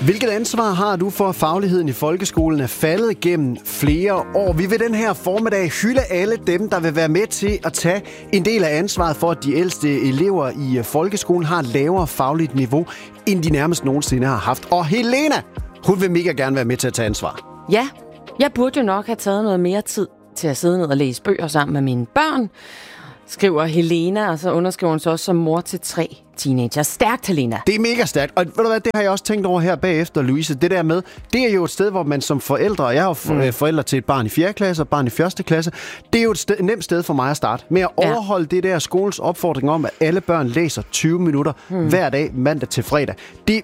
Hvilket ansvar har du for, at fagligheden i folkeskolen er faldet gennem flere år? Vi vil den her formiddag hylde alle dem, der vil være med til at tage en del af ansvaret for, at de ældste elever i folkeskolen har et lavere fagligt niveau, end de nærmest nogensinde har haft. Og Helena, hun vil mega gerne være med til at tage ansvar. Ja, jeg burde jo nok have taget noget mere tid til at sidde ned og læse bøger sammen med mine børn, skriver Helena, og så underskriver hun så også som mor til 3 teenager. Stærkt, Helena. Det er mega stærkt, og ved du hvad, det har jeg også tænkt over her bagefter, Louise. Det der med, det er jo et sted, hvor man som forældre, og jeg er jo forældre til et barn i 4. klasse og et barn i 1. klasse, det er jo et nemt sted for mig at starte med at overholde det der skolens opfordring om, at alle børn læser 20 minutter hver dag, mandag til fredag.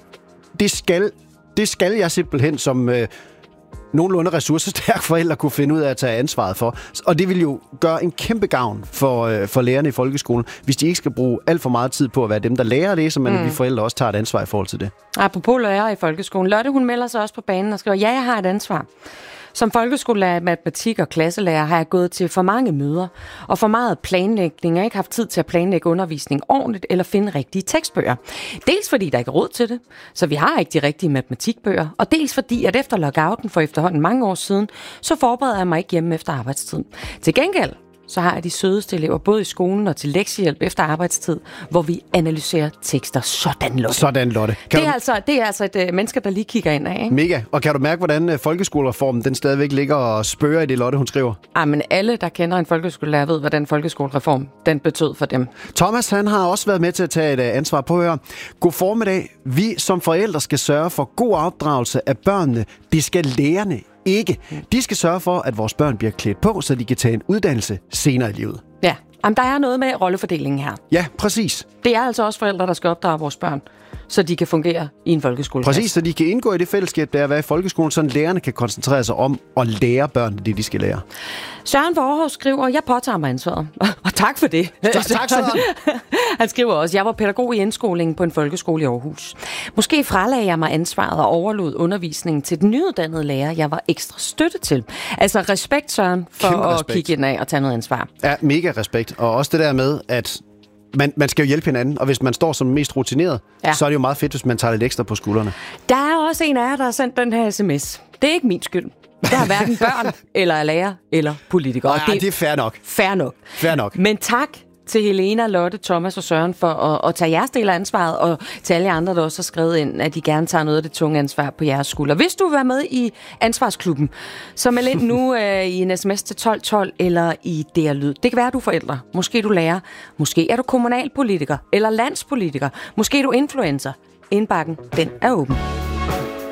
Det skal jeg simpelthen som nogenlunde ressourcestærke forældre kunne finde ud af at tage ansvaret for. Og det vil jo gøre en kæmpe gavn for lærerne i folkeskolen, hvis de ikke skal bruge alt for meget tid på at være dem, der lærer at læse, men at vi forældre også tager et ansvar i forhold til det. Apropos lærere i folkeskolen. Lotte, hun melder sig også på banen og skriver, ja, jeg har et ansvar. Som folkeskolelærer i matematik og klasselærer har jeg gået til for mange møder og for meget planlægning. Jeg har ikke haft tid til at planlægge undervisning ordentligt eller finde rigtige tekstbøger. Dels fordi der ikke er råd til det, så vi har ikke de rigtige matematikbøger. Og dels fordi, at efter lockouten for efterhånden mange år siden, så forbereder jeg mig ikke hjemme efter arbejdstiden. Til gengæld så har jeg de sødeste elever, både i skolen og til lektiehjælp efter arbejdstid, hvor vi analyserer tekster. Sådan, Lotte. Sådan, Lotte. Det er altså et menneske, der lige kigger ind af, ikke? Mega. Og kan du mærke, hvordan folkeskolereformen den stadigvæk ligger og spørger i det, Lotte, hun skriver? Men alle, der kender en folkeskolelærer, ved, hvad den folkeskolereform den betød for dem. Thomas, han har også været med til at tage et ansvar på her. God formiddag. Vi som forældre skal sørge for god opdragelse af børnene. Det skal lærerne ikke. De skal sørge for, at vores børn bliver klædt på, så de kan tage en uddannelse senere i livet. Ja, der er noget med rollefordelingen her. Ja, præcis. Det er altså også forældre, der skal opdrage vores børn, så de kan fungere i en folkeskole. Præcis, så de kan indgå i det fællesskab, der er at være i folkeskolen, så lærerne kan koncentrere sig om at lære børnene det, de skal lære. Søren fra Aarhus skriver, jeg påtager mig ansvaret. Og tak for det. Tak, Søren. Han skriver også, jeg var pædagog i indskolingen på en folkeskole i Aarhus. Måske fralagde jeg mig ansvaret og overlod undervisningen til den nyuddannede lærer, jeg var ekstra støtte til. Altså respekt, Søren, for at kigge ind af og tage noget ansvar. Ja, mega respekt. Og også det der med, at man skal jo hjælpe hinanden, og hvis man står som mest rutineret, så er det jo meget fedt, hvis man tager lidt ekstra på skuldrene. Der er også en af jer, der har sendt den her sms. Det er ikke min skyld. Der er hverken børn, eller lærer, eller politikere. Det er fair nok. Fair nok. Men tak til Helena, Lotte, Thomas og Søren for at tage jeres del af ansvaret, og til alle andre, der også har skrevet ind, at de gerne tager noget af det tunge ansvar på jeres skulder. Hvis du vil være med i Ansvarsklubben, så meld ind nu i en sms til 1212 eller i DR Lyd. Det kan være, at du er forældre. Måske du lærer. Måske er du kommunalpolitiker eller landspolitiker. Måske er du influencer. Indbakken, den er åben.